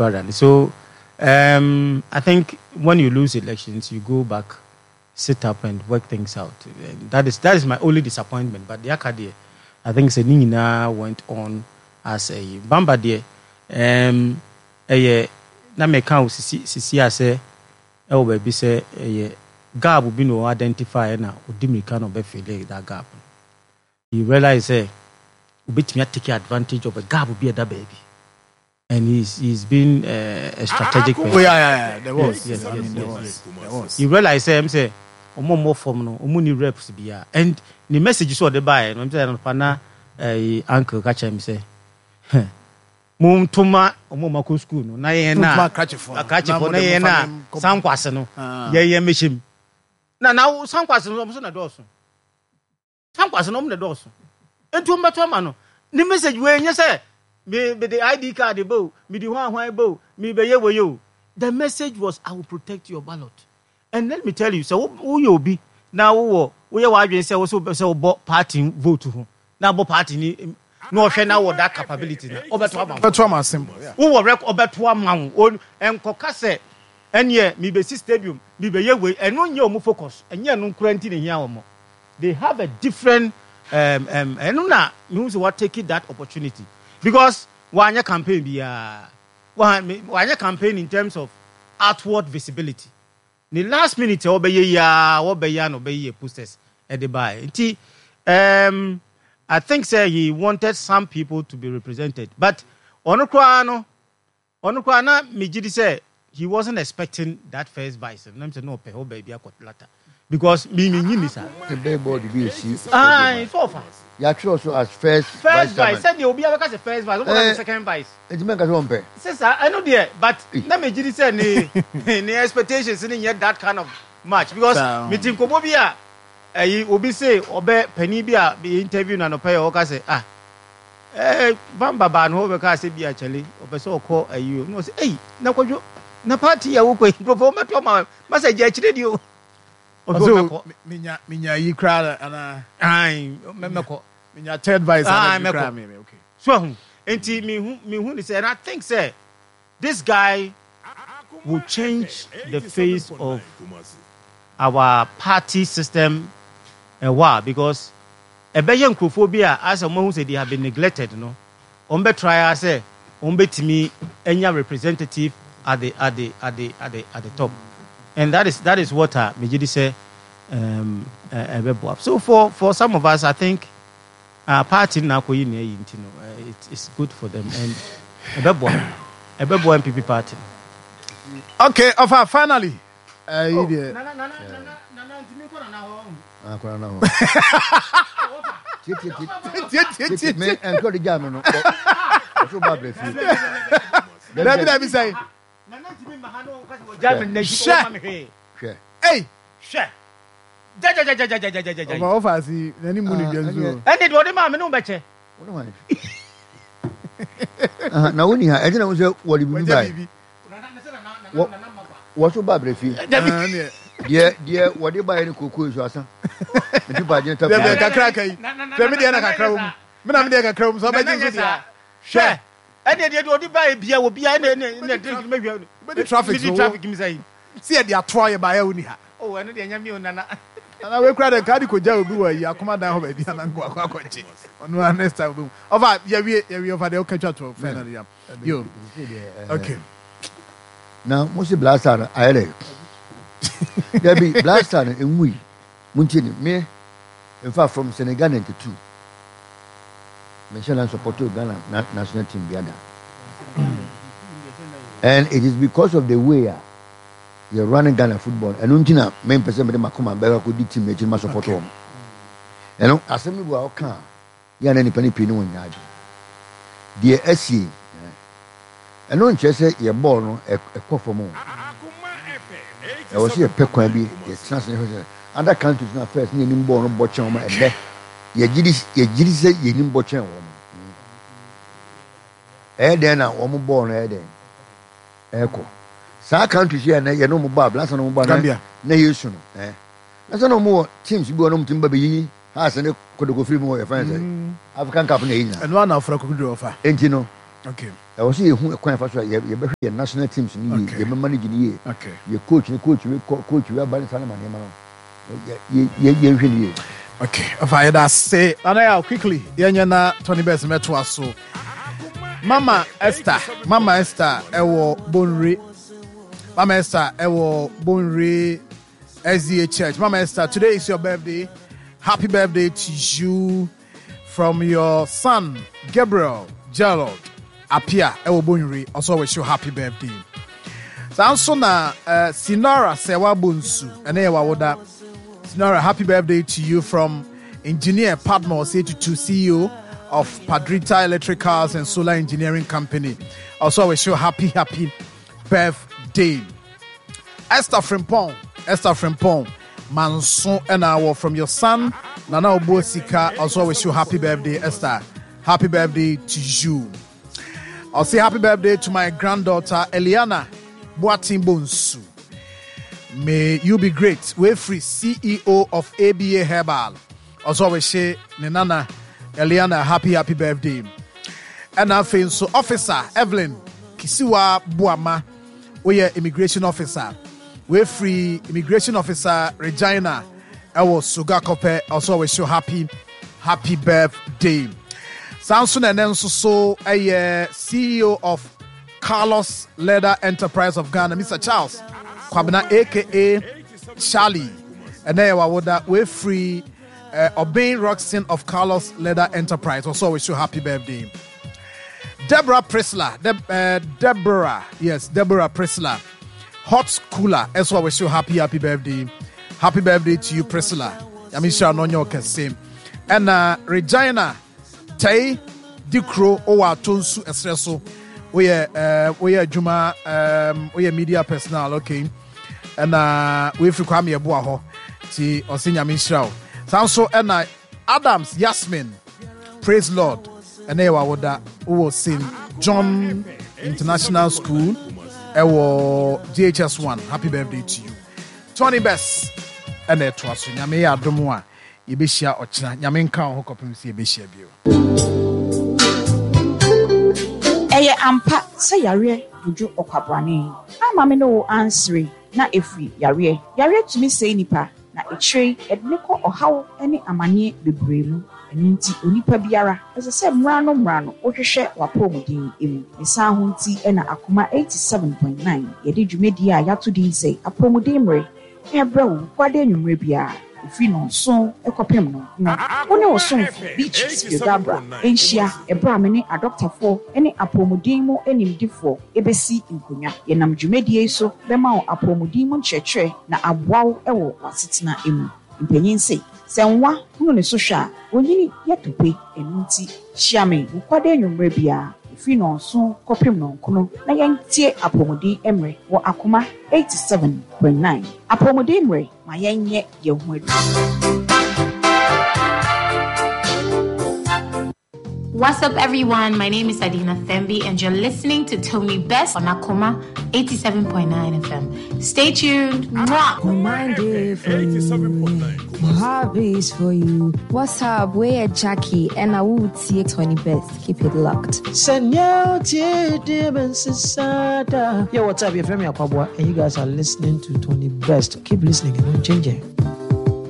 So, I think when you lose elections, you go back, sit up, and work things out. And that is my only disappointment. But the Akadie, I think Senina went on as a Bamba dear. Na me kan sisi ase e wo be say gap will be no identify na odimi kan be fill that gap. You realize obetimi take advantage of a gap will be that baby. And he's been a strategic person. Yeah. There was. You realize say more form no omuni reps bia and the message so the buy no say na uncle catch him say mum tuma omoma ko school no na ye na akachefo na ye na sankwase no ye mechim na sankwase no so na doso sankwase no na doso entu mbeto ma no the message we nya say me the ID card bo me the hwan bo me be ye wo yo. The message was I will protect your ballot. And let me tell you, so who you be now? We are arguing say so party vote to now. Bo party ni no share now with that capability. Obeto symbol. Who will rec obeto man on and kokase and ye me be stadium me be ye way and no you focus and ye no quarantine here omo. They have a different and no na means what take that opportunity because one year campaign be one year campaign in terms of outward visibility. The last minute obey posters at the buy. I think say he wanted some people to be represented, but Onukwana Mijidi say he wasn't expecting that first vice. And I'm saying no, peho baby later because me sir. The billboard be see. So far. You also as first vice. Said the Obi because the first vice, the second vice. It's make us one pay. Sir, I know there, but na Mijidi say ni expectations in yet that kind of match because meeting Kobobia. Obi say obe pani bia be interview na no pay o ka say bamba ba no be ka say bia chale obe so call ayu no say na kwadwo na party ya wo kwa profo meto ma say je chire di o so minya yi kra ana memeko minya third vice ana kra me okay so enti me hu ni say and I think say this guy will change the face of our party system because a Belgian Kuphobia, as someone who said they have been neglected, no, try say, timi any representative at the top, and that is what Mijidi say. So for some of us, I think party now it's good for them and a MPP party. Okay, finally. Me encourage jam no. So bad bless you. Let me say. Hey. Share. Over office, any money and it what ma me no beche. Na woni ha, e na wo what you buy. What so bad bless you. Dear, what you buy in cocoa is awesome. You buy it. Kakra kai. Femi de na kakra wo. Me na me de kakra wo so ba jinsu dia. Share. And they do buy bia wo bia na drink me bia. Be traffic me say. See e dey atoy ba ya oni ha. Oh, and dey nyame onana. Na we kra de kadi ko ja obi wa yi akoma dan ho ba bia na nko akwache. Onu next time. Over we over the catch to finally. Yo. Okay. Now, most blaster ayere. There be blaster in we. Muntini me in fact from Senegal 92. Michel support Ghana national team Biada. And it is because of the way you're running Ghana football. And untina main person with Makuma Bega could team make my support home. And assembly will come. Yan any penny pin one yard. Dear SC. And no chase your ball no a for more. I was here Pekwabi, yes, transnational. Other countries now first near Nimbo Bochama and there. Ye Jidis, ye Nimbocham. Then a woman born then. Echo. Some countries here, you know, Bob, last no more Gambia. No use, eh? That's no more teams you go on to Baby. Has and could go free more friends. African company. And one of Rokudu offer. And you know. Okay. I was here who quite fast. Your national teams in Okay. you, your manage in you. Okay. Your coach, you are Barry Salaman. You Okay. If I had say, and I quickly, Yanyana, Tony Best Metwa so. Mama Esther, Ewo Bonri. Mama Esther, Ewo Bonri, SDA Church. Mama Esther, today is your birthday. Happy birthday to you from your son, Gabriel Gerald Apia, Ewo Bonri. Also wish you happy birthday. So na Sinora Sewa Bunsu, and Ewa Woda. Sinora, happy birthday to you from Engineer Padmore, 82 CEO of Padrita Electricals and Solar Engineering Company. Also, wish you happy birthday. Esther Frimpong, Manson and our from your son, Nana Obosika. Also, wish you happy birthday, Esther. Happy birthday to you. I'll say happy birthday to my granddaughter, Eliana Boatin Bonsu. May you be great. We're free CEO of ABA Herbal. Also, we say, Nana, Eliana, happy birthday. And I feel so, Officer Evelyn Kisiwa Buama, we are immigration officer. We're free immigration officer Regina. I was Sugakope. Also, we show happy birthday. Samson and then so a CEO of Carlos Leather Enterprise of Ghana, Mr. Charles Kwabena, aka Charlie. And then we're free Obeying Roxanne of Carlos Leather Enterprise. Also, we show happy birthday. Deborah Priscilla. Deborah Priscilla. Hot Cooler. That's why we show happy birthday. Happy birthday to you, Priscilla. Yamisha Nonyo Kese. And Regina Tai Dikro Owa Tonsu Espresso. We are Juma we are media personnel, okay. And we free Kwame Abuaho. Ti Osinya Mishrao. So and Adams Yasmin. Praise Lord. And they were who was in John International School. Ewo GHS1. Happy birthday to you. Tony Best. And it was Yame Adomwa. Yebeshia Ochna. Yamin Kan Hokopim si Yebeshia Bio. Eye ampa say yare buju okwabwane. Ama no answering na efri yare. Yare to me say nipa na etre edneko ohaw ene amanye bebremu. Enti onipa biara ese se mrano ohwehwe wapomudin emu. Esa ho nti ena akoma 87.9 yede dwumedi a yato din say apomudin mre ebra wo kwade nwumre bia ifi no so ekopem no woni wo so beach gabra enhia ebra me ne adoptafo ene apomudin mu enimdifo ebesi nkonya yenam dwumedi so bema wo apomudin mu nkyerɛkyerɛ na aboaw ewo wasetena emu mpanyin say senwa hunu ne so hwa onyini yetope enunti hyiame kwade nwumre bia ifi no so kopem no nkono na yentie apomudin emre wo akoma 87.9 apomudin emre ma yenye yehu edu. What's up, everyone? My name is Adina Thembi, and you're listening to Tony Best on Akoma 87.9 FM. Stay tuned. Mwah! My mind is for you. My heart beats for you. What's up? We're Jackie, and I will see Tony Best. Keep it locked. Yo, what's up? You're Femi Akwabwa, and you guys are listening to Tony Best. Keep listening and don't change it.